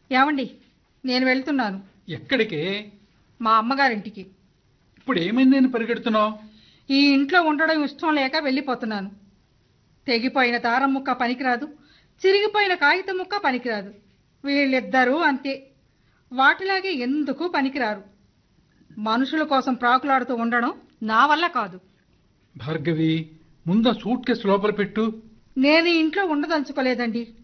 ఏమండి, నేను వెళ్తున్నాను. ఎక్కడికి? మా అమ్మగారింటికి. ఇప్పుడు ఏమైంది అని పరిగెడుతున్నావు? ఈ ఇంట్లో ఉండడం ఇష్టం లేక వెళ్ళిపోతున్నాను. తెగిపోయిన దారం ముక్క పనికిరాదు, చిరిగిపోయిన కాగితం ముక్క పనికిరాదు. వీళ్ళిద్దరూ అంతే, వాటిలాగే ఎందుకు పనికిరారు. మనుషుల కోసం ప్రాకులాడుతూ ఉండడం నా వల్ల కాదు. భార్గవి, ముందు సూట్ కేసు లోపల పెట్టు. నేను ఇంట్లో ఉండదలుచుకోలేదండి.